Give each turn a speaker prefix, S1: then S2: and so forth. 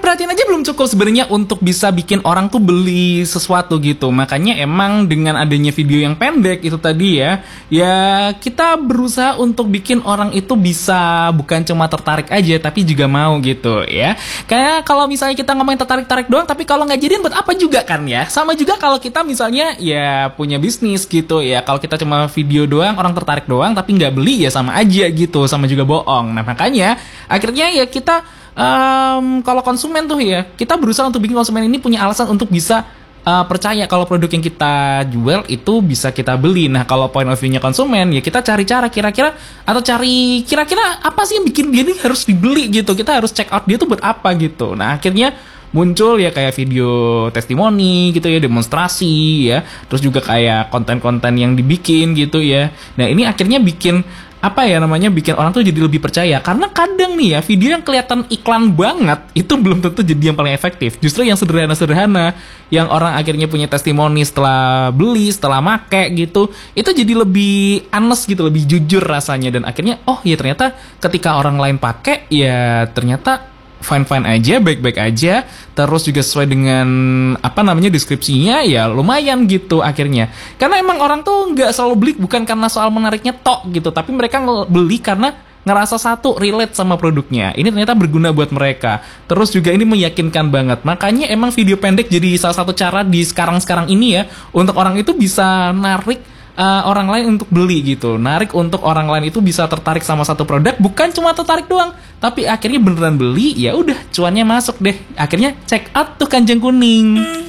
S1: perhatian aja belum cukup sebenarnya untuk bisa bikin orang tuh beli sesuatu gitu. Makanya emang dengan adanya video yang pendek itu tadi ya kita berusaha untuk bikin orang itu bisa bukan cuma tertarik aja tapi juga mau gitu ya. Kayak kalau misalnya kita ngomongin tertarik-tarik doang tapi kalau nggak jadian buat apa juga kan ya. Sama juga kalau kita misalnya ya punya bisnis gitu ya. Kalau kita cuma video doang, orang tertarik doang tapi nggak beli ya sama aja gitu, sama juga bohong. Nah makanya akhirnya ya kita kalau konsumen tuh ya, kita berusaha untuk bikin konsumen ini punya alasan untuk bisa percaya kalau produk yang kita jual itu bisa kita beli. Nah kalau point of view-nya konsumen ya kita cari cara kira-kira apa sih yang bikin dia ini harus dibeli gitu. Kita harus check out dia tuh buat apa gitu. Nah akhirnya muncul ya kayak video testimoni gitu ya, demonstrasi ya, terus juga kayak konten-konten yang dibikin gitu ya. Nah ini akhirnya bikin bikin orang tuh jadi lebih percaya. Karena kadang nih ya, video yang kelihatan iklan banget itu belum tentu jadi yang paling efektif. Justru yang sederhana-sederhana, yang orang akhirnya punya testimoni setelah beli, setelah make gitu, itu jadi lebih honest gitu, lebih jujur rasanya. Dan akhirnya oh ya ternyata ketika orang lain pakai ya ternyata fine-fine aja, baik-baik aja, terus juga sesuai dengan deskripsinya ya lumayan gitu akhirnya. Karena emang orang tuh nggak selalu beli bukan karena soal menariknya tok gitu, tapi mereka beli karena ngerasa satu relate sama produknya. Ini ternyata berguna buat mereka. Terus juga ini meyakinkan banget. Makanya emang video pendek jadi salah satu cara di sekarang-sekarang ini ya untuk orang itu bisa narik orang lain untuk beli gitu. Narik untuk orang lain itu bisa tertarik sama satu produk, bukan cuma tertarik doang, tapi akhirnya beneran beli, ya udah cuannya masuk deh. Akhirnya check out tuh Kanjeng Kuning.